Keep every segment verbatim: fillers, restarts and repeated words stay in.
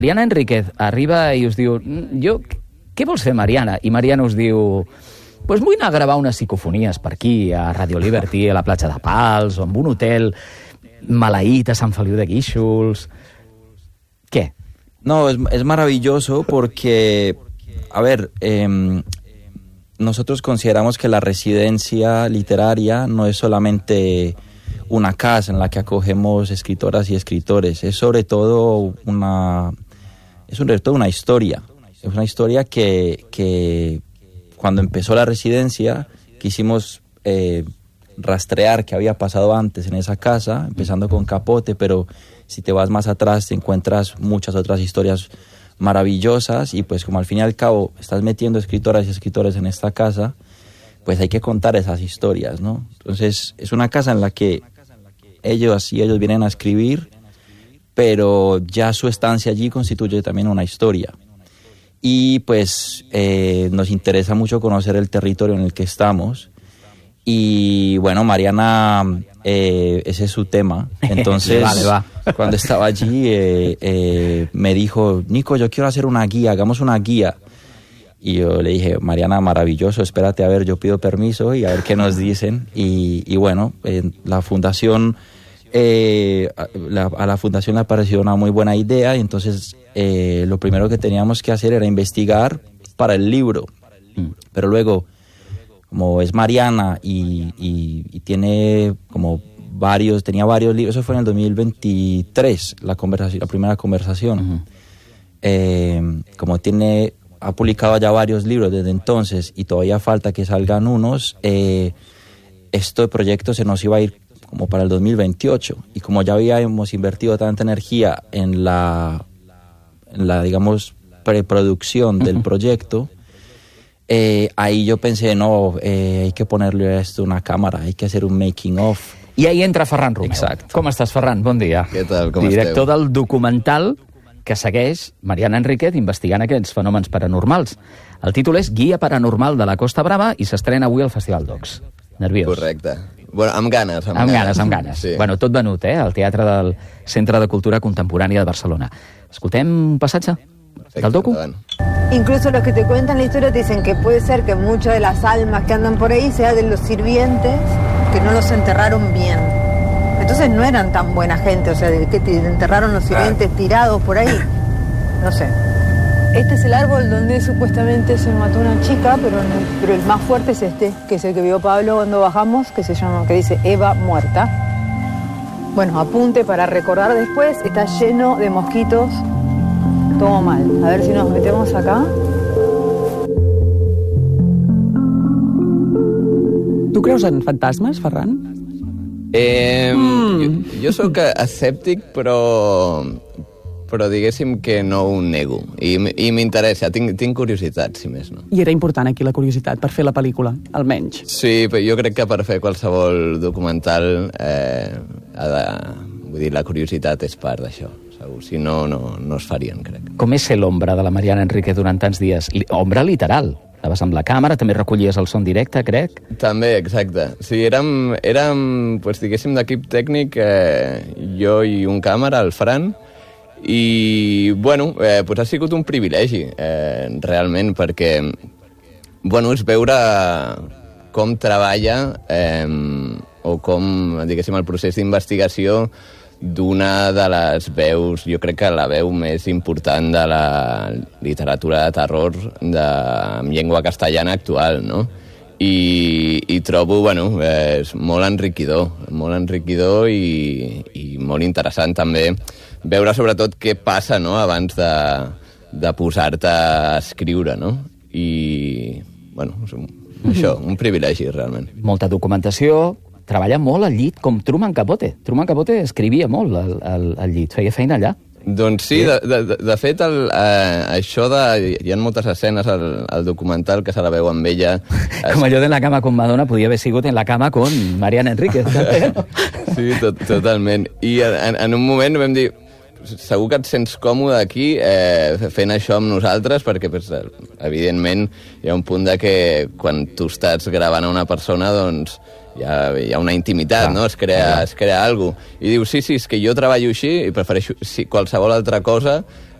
Mariana Enríquez arriba i us diu, jo, què vols fer, Mariana? I Mariana us diu, pues vull anar a gravar unes psicofonies per aquí, a Radio Liberty, a la platja de Pals, o en un hotel maleït a Sant Feliu de Guíxols. ¿Qué? No, es, es maravilloso porque, a ver, eh, nosotros consideramos que la residencia literaria no es solamente una casa en la que acogemos escritoras y escritores, es sobre todo una, es sobre todo una historia. Es una historia que, que cuando empezó la residencia quisimos eh, rastrear qué había pasado antes en esa casa, empezando con Capote, pero si te vas más atrás te encuentras muchas otras historias maravillosas y pues como al fin y al cabo estás metiendo escritoras y escritores en esta casa, pues hay que contar esas historias, ¿no? Entonces es una casa en la que ellos y ellos vienen a escribir, pero ya su estancia allí constituye también una historia. Y pues eh, nos interesa mucho conocer el territorio en el que estamos. Y bueno, Mariana, eh, ese es su tema. Entonces, vale, va. Cuando estaba allí, eh, eh, me dijo, Nico, yo quiero hacer una guía, hagamos una guía. Y yo le dije, Mariana, maravilloso, espérate a ver, yo pido permiso y a ver qué nos dicen. Y, y bueno, eh, la fundación, eh, a, la, a la fundación le pareció una muy buena idea y entonces eh, lo primero que teníamos que hacer era investigar para el libro. Mm. Pero luego, como es Mariana y, y, y tiene como varios, tenía varios libros, eso fue en el dos mil veintitrés, la, conversación, la primera conversación. Uh-huh. Eh, como tiene... ha publicado ya varios libros desde entonces y todavía falta que salgan unos, eh, este proyecto se nos iba a ir como para el dos mil veintiocho y como ya habíamos invertido tanta energía en la, en la digamos, preproducción del uh-huh. proyecto, eh, ahí yo pensé, no, eh, hay que ponerle a esto una cámara, hay que hacer un making of. I ahí entra Ferran Romeu. Exacte. Com estàs, Ferran? Bon dia. Què tal, com Director esteu? del documental que segueix Mariana Enríquez investigant aquests fenòmens paranormals. El títol és Guia Paranormal de la Costa Brava i s'estrena avui al Festival Docs. Nerviós. Correcte. Bueno, amb ganes. Amb, amb ganes, amb ganes. Sí. Bueno, tot venut, eh? Al Teatre del Centre de Cultura Contemporània de Barcelona. Escoltem un passatge Perfecte, del docu. Endavant. Incluso los que te cuentan la historia te dicen que puede ser que muchas de las almas que andan por ahí sea de los sirvientes que no los enterraron bien. Entonces no eran tan buena gente, o sea, de que te enterraron los sirvientes tirados por ahí. No sé. Este es el árbol donde supuestamente se mató una chica, pero, pero el más fuerte es este, que es el que vio Pablo cuando bajamos, que se llama, que dice Eva muerta. Bueno, apunte para recordar después, está lleno de mosquitos, todo mal. A ver si nos metemos acá. Tu creus en fantasmes, Ferran? Eh, Mm. jo, jo sóc escèptic, però, però diguéssim que no ho nego. I, i m'interessa, tinc, tinc curiositat, si més no. I era important aquí la curiositat per fer la pel·lícula, almenys. Sí, però jo crec que per fer qualsevol documental eh, ha de, vull dir, la curiositat és part d'això. Segur. Si no, no, no es farien, crec. Com és ser l'ombra de la Mariana Enríquez durant tants dies? Li- Ombra literal. Anaves amb la càmera, també recollies el son directe, crec. També, exacte. Sí, érem, érem pues, diguéssim, d'equip tècnic, eh, jo i un càmera, el Fran, i, bueno, eh, pues ha sigut un privilegi, eh, realment, perquè, bueno, és veure com treballa eh, o com, diguéssim, el procés d'investigació d'una de les veus, jo crec que la veu més important de la literatura de terror de, en llengua castellana actual, no? I, i trobo, bueno, és molt enriquidor, molt enriquidor i, i molt interessant també veure sobretot què passa, no?, abans de, de posar-te a escriure, no? I, bueno, és un, això, un privilegi, realment. Molta documentació, treballa molt al llit, com Truman Capote. Truman Capote escrivia molt al, al, al llit, feia feina allà. Doncs sí, de, de, de fet, el, eh, això de... Hi ha moltes escenes al, al documental que se la veu amb ella. Com allò de la cama con Madonna podia haver sigut en la cama con Mariana Enríquez. Sí, tot, totalment. I en, en un moment vam dir, segur que et sents còmode aquí eh, fent això amb nosaltres, perquè pues, evidentment hi ha un punt de que quan tu estàs gravant a una persona, doncs hi ha, hi ha una intimitat, clar, no? Es crea, es crea alguna cosa. I diu, sí, sí, és que jo treballo així i prefereixo si, qualsevol altra cosa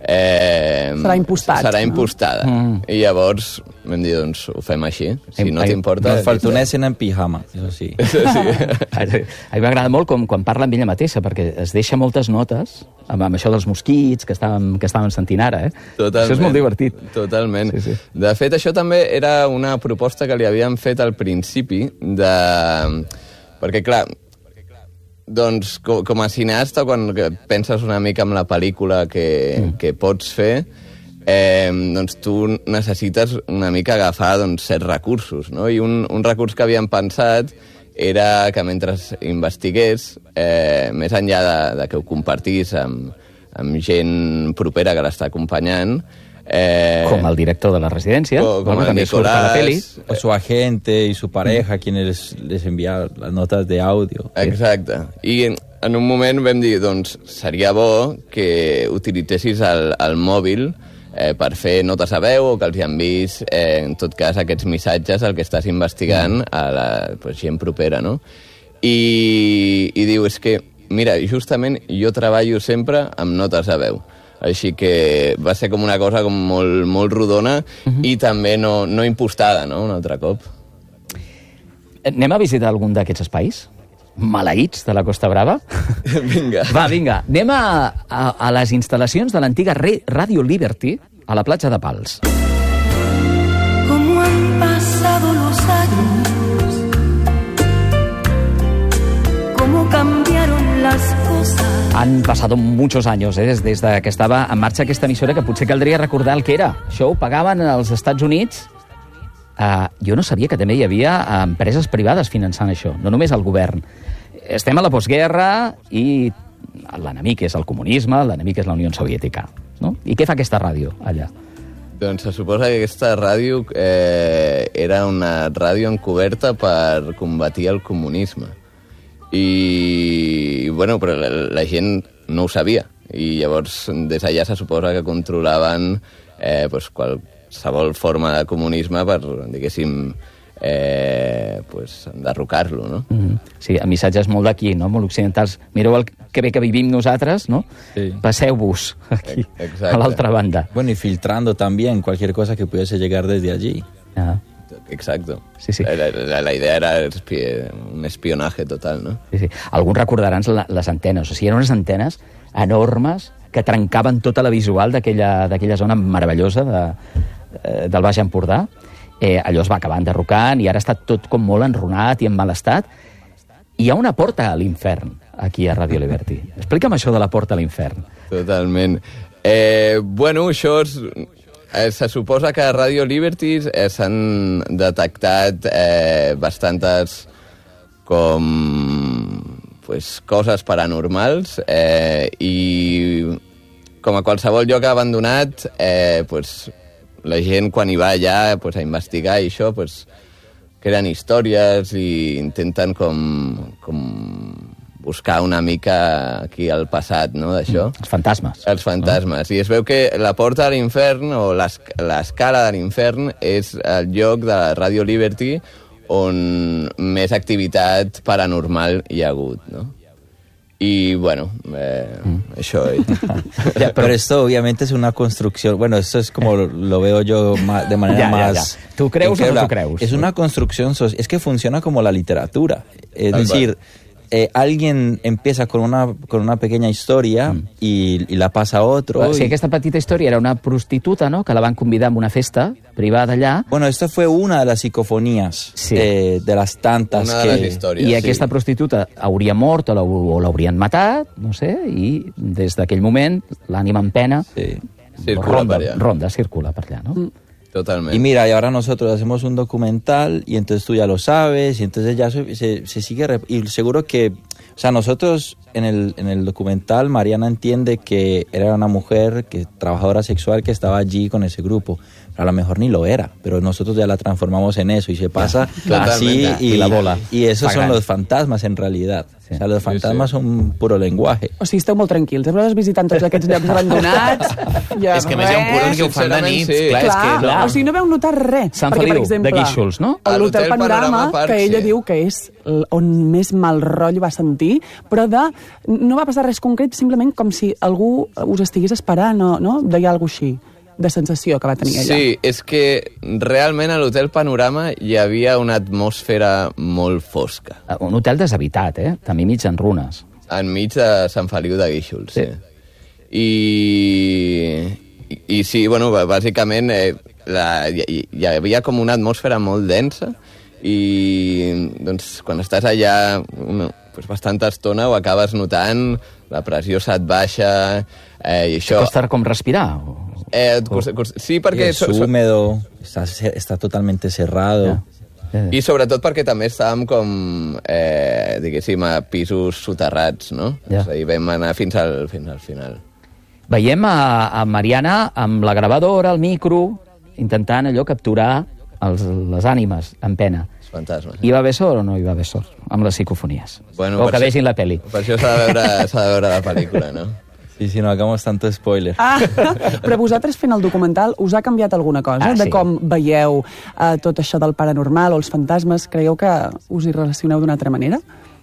Eh, serà impostat. Serà no? impostada. Mm. I llavors vam dir, doncs, ho fem així. Si no t'importa... Nos faltonessen en pijama, això sí. sí. A mi m'agrada molt com, quan parla amb ella mateixa, perquè es deixa moltes notes amb, amb això dels mosquits que estàvem, que estàvem sentint ara. Eh? Totalment. Això és molt divertit. Totalment. Sí, sí. De fet, això també era una proposta que li havíem fet al principi, de... perquè, clar, doncs, com, com a cineasta, quan penses una mica en la pel·lícula que, mm. que pots fer, eh, doncs tu necessites una mica agafar doncs, certs recursos, no? I un, un recurs que havíem pensat era que mentre investigués, eh, més enllà de, de que ho compartís amb, amb gent propera que l'està acompanyant, Eh, com el director de la residència, com, com bueno, el Nicolás, o su agente y su pareja, quienes les envía las notas de audio. Exacte. I en, en un moment vam dir, doncs, seria bo que utilitzessis el, el mòbil eh, per fer notes a veu o que els hi enviïs, eh, en tot cas, aquests missatges al que estàs investigant a la pues, gent propera, no? I, i diu, és que, mira, justament jo treballo sempre amb notes a veu. Així que va ser com una cosa com molt, molt rodona uh-huh. i també no, no impostada, no?, un altre cop. Anem a visitar algun d'aquests espais? Maleïts de la Costa Brava? Vinga. Va, vinga. Anem a, a, a les instal·lacions de l'antiga Radio Liberty a la platja de Pals. ¿Cómo han pasado los años? ¿Cómo cambiaron las cosas? Han pasado muchos años, eh, des, des de que estava en marxa aquesta emissora, que potser caldria recordar el que era. Això ho pagaven als Estats Units. Uh, jo no sabia que també hi havia empreses privades finançant això, no només el govern. Estem a la postguerra i l'enemic és el comunisme, l'enemic és la Unió Soviètica. No? I què fa aquesta ràdio allà? Doncs se suposa que aquesta ràdio eh, era una ràdio encoberta per combatir el comunisme. I, bueno, però la, la gent no ho sabia. I llavors, des d'allà se suposa que controlaven eh, pues, qualsevol forma de comunisme per, diguéssim, eh, pues, enderrocar-lo, no? Mm-hmm. Sí, missatges molt d'aquí, no?, molt occidentals. Mireu el que bé que vivim nosaltres, no? Sí. Passeu-vos aquí, Exacte. a l'altra banda. Bueno, y filtrando también cualquier cosa que pudiese llegar desde allí. Ah. Exacto. Sí, sí. La, la, la idea era espi un espionaje total, no? Sí, sí. Alguns recordaran la, les antenes. O sigui, eren unes antenes enormes que trencaven tota la visual d'aquella zona meravellosa de, eh, del Baix Empordà. Eh, allò es va acabar enderrocant i ara està tot com molt enrunat i en mal estat. Hi ha una porta a l'infern aquí a Radio Liberty. Explica'm això de la porta a l'infern. Totalment. Eh, bueno, això és... Eh, se suposa que a Radio Liberty eh, s'han detectat eh, bastantes com pues, coses paranormals eh, i com a qualsevol lloc abandonat eh, pues, la gent quan hi va allà pues, a investigar i això pues, creen històries i intenten com, com buscar una mica aquí al passat, no?, d'això. Els fantasmes. Els fantasmes. No? I es veu que la porta a l'infern, o l'escala de l'infern, és el lloc de la Radio Liberty on més activitat paranormal hi ha hagut, no? Y bueno, eh, mm. eso es. Ya, pero, pero esto obviamente es una construcción, bueno, esto es como lo, lo veo yo más, de manera ya, más... Ya, ya. ¿Tú crees o no tú crees? Es una construcción, es que funciona como la literatura. Es Al decir, eh, alguien empieza con una, con una pequeña historia mm. y, y la passa a otro. O sigui, y... aquesta petita història era una prostituta, no?, que la van convidar a una festa privada allà. Bueno, esta fue una de las psicofonías, sí. eh, de las tantas una que... de les històries, I sí. aquesta prostituta hauria mort o l'haurien matat, no sé, i des d'aquell moment l'ànima en pena sí. circula ronda, per allà. ronda, circula per allà, no? Mm. Totalmente. Y mira, y ahora nosotros hacemos un documental y entonces tú ya lo sabes y entonces ya se, se, se sigue... Rep y seguro que... O sea, nosotros en el, en el documental, Mariana entiende que era una mujer, que trabajadora sexual, que estaba allí con ese grupo. Pero a lo mejor ni lo era, pero nosotros ya la transformamos en eso y se pasa ya, así y, y la bola. Y esos Pagran. son los fantasmas en realidad. O sea, los fantasmas sí, sí. son puro lenguaje. O sigui, esteu molt tranquils. Heu anat visitant tots aquests llocs abandonats. Ja és que més hi ha un punt que ho fan de nit. Sí. Clar, Clar, és que, clar. O sigui, no veu notar res. Sant Perquè, Feliu, per exemple, de Guíxols, no? L'Hotel Panorama, Park, que ella sí. diu que és on més mal rotllo va sentir, però de, no va passar res concret, simplement com si algú us estigués esperant, no? no? Deia alguna cosa així, de sensació que va tenir ella. Sí, és que realment a l'Hotel Panorama hi havia una atmosfera molt fosca. Un hotel deshabitat, eh? També mig en runes. Enmig de Sant Feliu de Guíxols, sí. sí. I, i, i sí, bueno, bàsicament eh, la, hi, hi havia com una atmosfera molt densa i doncs quan estàs allà una, pues, bastanta estona ho acabes notant, la pressió se't baixa eh, i això... Costa com respirar? O... Eh, costa, costa, sí, perquè... Es húmedo, está, está totalmente cerrado. Ja. I sobretot perquè també estàvem com, eh, diguéssim, a pisos soterrats, no? Ja. És a dir, vam anar fins al, fins al final. Veiem a, a Mariana amb la gravadora, el micro, intentant allò capturar els, les ànimes en pena. Els fantasmes. Hi va haver sort o no hi va haver sort amb les psicofonies? Bueno, o per que això- vegin la peli. Per això s'ha de veure, s'ha de veure la pel·lícula, no? Sí, si no hagamos tanto spoiler. Ah, però vosaltres fent el documental us ha canviat alguna cosa? Ah, de sí. com veieu eh, tot això del paranormal o els fantasmes? Creieu que us hi relacioneu d'una altra manera?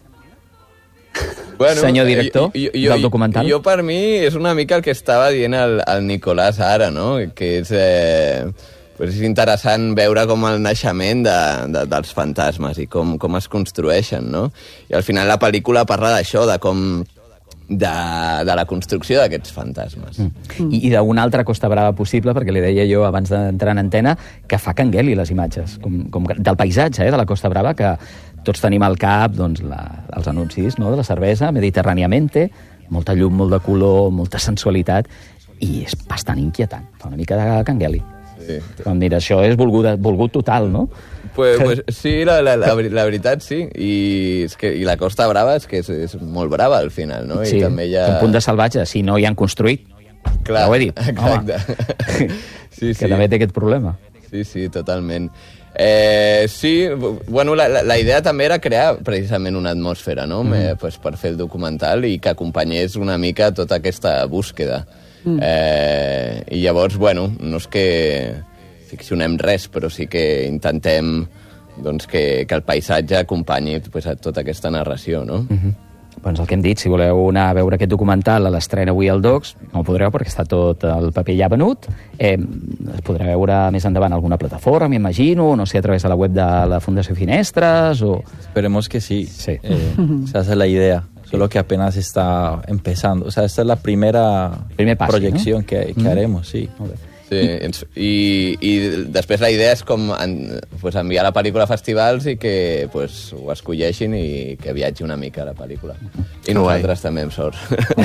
Bueno, Senyor director jo, jo, jo, del documental. Jo, per mi, és una mica el que estava dient el, el Nicolàs ara, no? Que és, eh, pues és interessant veure com el naixement de, de, dels fantasmes i com, com es construeixen, no? I al final la pel·lícula parla d'això, de com... De, de la construcció d'aquests fantasmes. Mm. I, i d'una altra Costa Brava possible, perquè li deia jo abans d'entrar en antena, que fa cangueli les imatges, com, com del paisatge eh, de la Costa Brava, que tots tenim al cap doncs, la, els anuncis no, de la cervesa, Mediterràniamente, molta llum, molt de color, molta sensualitat, i és bastant inquietant, fa una mica de cangueli. Sí. Doncs mira, això és volgut, volgut total, no? Pues, pues sí, la, la, la, la veritat sí. I, és que, I la Costa Brava és que és, és molt brava al final, no? Sí, I també hi ha... un punt de salvatge, si no hi han construït. Clar, ja ho he dit. exacte. Sí, Que sí. també té aquest problema. Sí, sí, totalment. Eh, sí, bueno, la, la, la idea també era crear precisament una atmosfera, no? Mm. Eh, pues, per fer el documental i que acompanyés una mica tota aquesta búsqueda. Mm. Eh, I llavors, bueno, no és que ficcionem res, però sí que intentem doncs, que, que el paisatge acompanyi pues, a tota aquesta narració, no? Mm -hmm. Doncs el que hem dit, si voleu anar a veure aquest documental a l'estrena avui al Docs, no ho podreu perquè està tot el paper ja venut. Eh, es podrà veure més endavant a alguna plataforma, m'imagino, no sé, a través de la web de la Fundació Finestres o... Esperemos que sí. Sí. Eh, esa es la idea. Solo que apenas está empezando. O sea, esta es la primera Primer paso, proyección ¿no? que, que Mm. haremos, sí. Molt bé. Sí, ens- i, i després la idea és com en, pues, enviar la pel·lícula a festivals i que pues, ho escolleixin i que viatgi una mica la pel·lícula. I nosaltres també amb sort.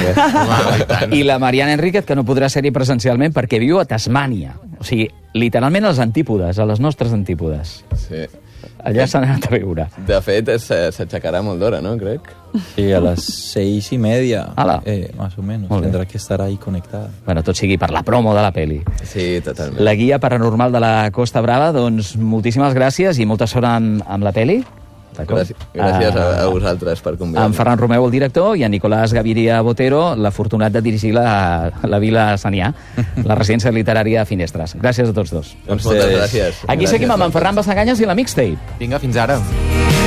I la Mariana Enríquez, que no podrà ser-hi presencialment perquè viu a Tasmània. O sigui, literalment als antípodes, a les nostres antípodes. Sí. Allà s'han anat a veure. De fet, se- s'aixecarà molt d'hora, no? Crec. Sí, a las seis y media, Ala. eh, más o menos. Molt bé. Tendrá que estar ahí conectada. Bueno, tot sigui per la promo de la peli. Sí, totalment. La guia paranormal de la Costa Brava, doncs moltíssimes gràcies i molta sort amb, amb la peli. D'acord? Gràcies, gràcies a, a Ah, vosaltres per convidar-me. en Ferran Romeu, el director, i en Nicolàs Gaviria Botero, l'afortunat de dirigir la, la Vila Sanià, la residència literària Finestres. Gràcies a tots dos. Doncs moltes gràcies. Aquí Gràcies. seguim amb en Ferran Bassaganyes i la Mixtape. Vinga, fins ara.